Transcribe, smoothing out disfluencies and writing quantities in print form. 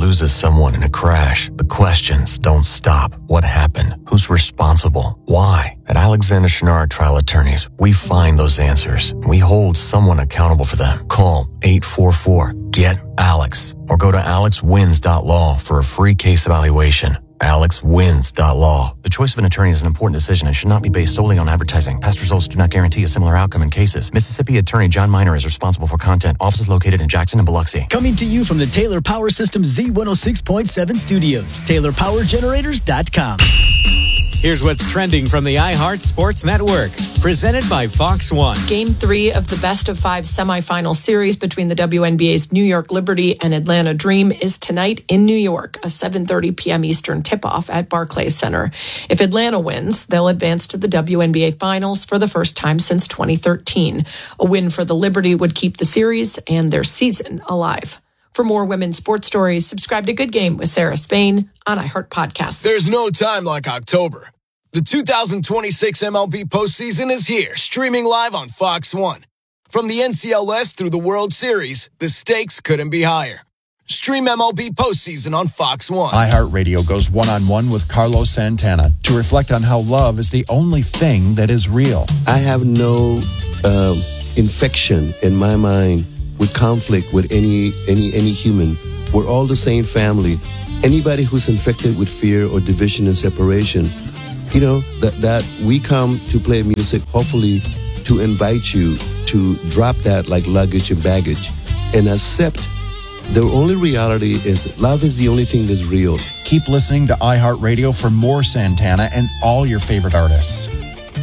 loses someone in a crash, the questions don't stop. What happened? Who's responsible? Why? At Alexander Shenard Trial Attorneys, we find those answers. We hold someone accountable for them. Call 844-GET-ALEX or go to alexwins.law for a free case evaluation. alexwins.law. The choice of an attorney is an important decision and should not be based solely on advertising. Past results do not guarantee a similar outcome in cases. Mississippi Attorney John Minor is responsible for content. Offices located in Jackson and Biloxi. Coming to you from the Taylor Power Systems Z106.7 studios. TaylorPowerGenerators.com. Here's what's trending from the iHeart Sports Network. Presented by Fox One. Game 3 of the best-of-5 semifinal series between the WNBA's New York Liberty and Atlanta Dream is tonight in New York, a 7:30 p.m. Eastern tip-off at Barclays Center. If Atlanta wins, they'll advance to the WNBA Finals for the first time since 2013. A win for the Liberty would keep the series and their season alive. For more women's sports stories, subscribe to Good Game with Sarah Spain on iHeart Podcasts. There's no time like October. The 2026 MLB postseason is here, streaming live on Fox One. From the NCLS through the World Series, the stakes couldn't be higher. Stream MLB postseason on Fox One. iHeartRadio goes one-on-one with Carlos Santana to reflect on how love is the only thing that is real. I have no infection in my mind with conflict with any human. We're all the same family. Anybody who's infected with fear or division and separation, you know, that we come to play music, hopefully to invite you to drop that like luggage and baggage and accept the only reality is love is the only thing that's real. Keep listening to iHeartRadio for more Santana and all your favorite artists.